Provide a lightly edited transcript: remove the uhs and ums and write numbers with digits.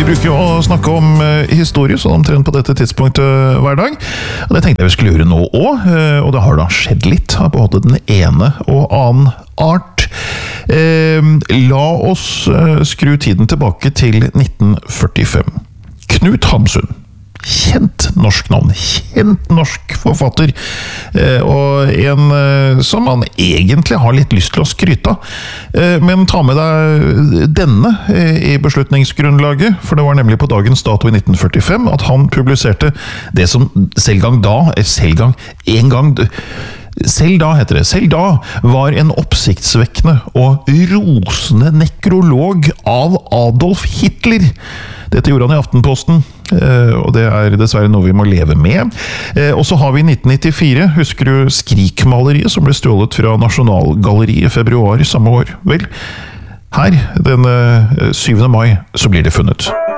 bruker jo å snakke om historie, sånn omtrent på dette tidspunktet hver dag. Og det tenkte jeg vi skulle gjøre nå også, og det har da skjedd litt av både den ene og annen art. La oss skru tiden tilbake til 1945. Knut Hamsun. Kjent norsk navn, kjent norsk forfatter, og en som man egentlig har litt lyst til å skryte av. Men ta med deg denne i beslutningsgrunnlaget, for det var nemlig på dagens dato i 1945 at han publiserte det som selv da var en oppsiktsvekkende og rosende nekrolog av Adolf Hitler. Dette gjorde han i Aftenposten, og det er dessverre noe vi må leve med. Og så har vi 1994, husker du Skrik-maleriet som ble stjålet fra Nasjonalgalleriet i februar samme år? Vel, her, den 7. mai, så blir det funnet.